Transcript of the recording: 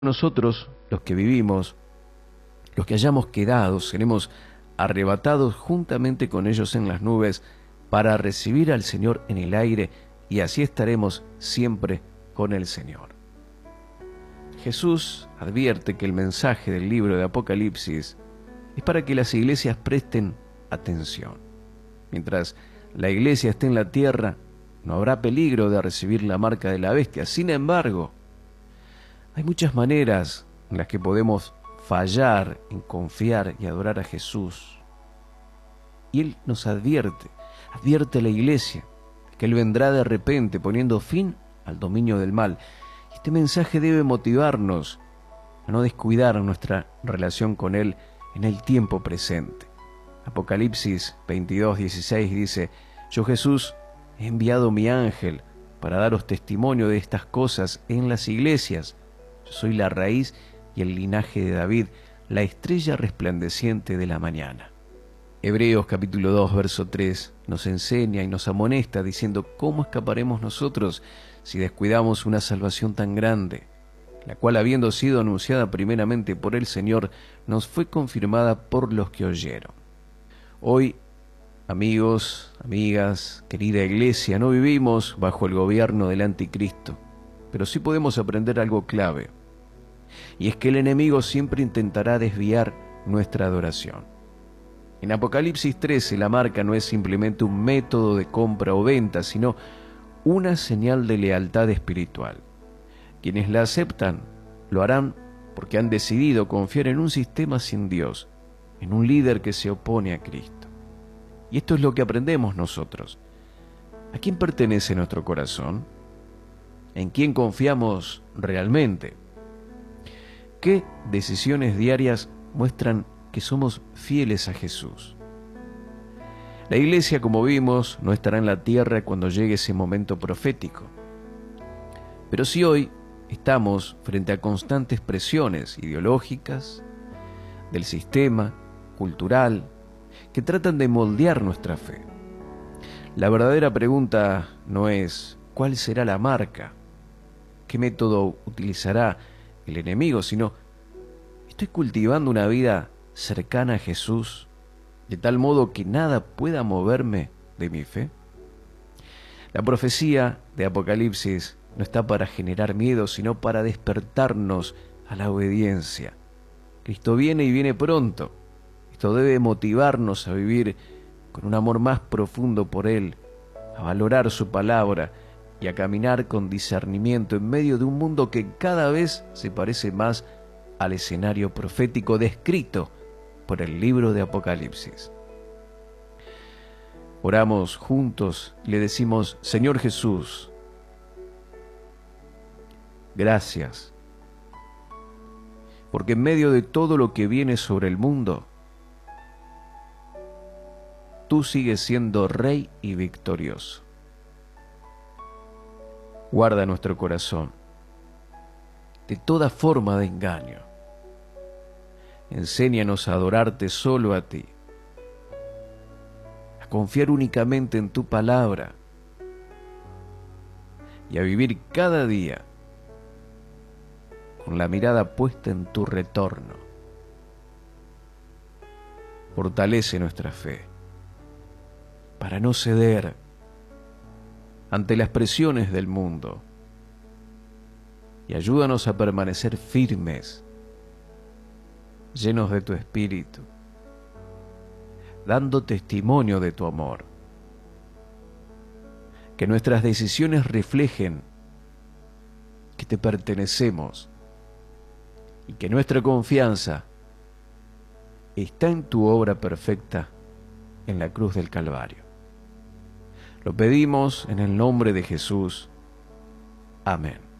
Nosotros, los que vivimos, los que hayamos quedado, seremos arrebatados juntamente con ellos en las nubes para recibir al Señor en el aire, y así estaremos siempre con el Señor. Jesús advierte que el mensaje del libro de Apocalipsis es para que las iglesias presten atención. Mientras la iglesia esté en la tierra, no habrá peligro de recibir la marca de la bestia. Sin embargo, hay muchas maneras en las que podemos fallar en confiar y adorar a Jesús. Y Él nos advierte a la iglesia, que Él vendrá de repente poniendo fin al dominio del mal. Este mensaje debe motivarnos a no descuidar nuestra relación con Él en el tiempo presente. Apocalipsis 22:16 dice: Yo, Jesús, he enviado mi ángel para daros testimonio de estas cosas en las iglesias. Yo soy la raíz y el linaje de David, la estrella resplandeciente de la mañana. Hebreos capítulo 2, verso 3 nos enseña y nos amonesta diciendo: ¿cómo escaparemos nosotros si descuidamos una salvación tan grande, la cual, habiendo sido anunciada primeramente por el Señor, nos fue confirmada por los que oyeron? Hoy, amigos, amigas, querida iglesia, no vivimos bajo el gobierno del anticristo, pero sí podemos aprender algo clave, y es que el enemigo siempre intentará desviar nuestra adoración. En Apocalipsis 13, la marca no es simplemente un método de compra o venta, sino una señal de lealtad espiritual. Quienes la aceptan lo harán porque han decidido confiar en un sistema sin Dios, en un líder que se opone a Cristo. Y esto es lo que aprendemos nosotros. ¿A quién pertenece nuestro corazón? ¿En quién confiamos realmente? ¿Qué decisiones diarias muestran que somos fieles a Jesús? La iglesia, como vimos, no estará en la tierra cuando llegue ese momento profético. Pero si hoy estamos frente a constantes presiones ideológicas, del sistema, cultural, que tratan de moldear nuestra fe, la verdadera pregunta no es ¿cuál será la marca? ¿Qué método utilizará el enemigo? Sino, ¿estoy cultivando una vida cercana a Jesús, de tal modo que nada pueda moverme de mi fe? La profecía de Apocalipsis no está para generar miedo, sino para despertarnos a la obediencia. Cristo viene y viene pronto. Esto debe motivarnos a vivir con un amor más profundo por Él, a valorar su palabra y a caminar con discernimiento en medio de un mundo que cada vez se parece más al escenario profético descrito por el libro de Apocalipsis. Oramos juntos y le decimos: Señor Jesús, gracias, porque en medio de todo lo que viene sobre el mundo, tú sigues siendo Rey y victorioso. Guarda nuestro corazón de toda forma de engaño. Enséñanos a adorarte solo a ti, a confiar únicamente en tu palabra y a vivir cada día con la mirada puesta en tu retorno. Fortalece nuestra fe para no ceder ante las presiones del mundo y ayúdanos a permanecer firmes, llenos de tu espíritu, dando testimonio de tu amor. Que nuestras decisiones reflejen que te pertenecemos y que nuestra confianza está en tu obra perfecta en la cruz del Calvario. Lo pedimos en el nombre de Jesús. Amén.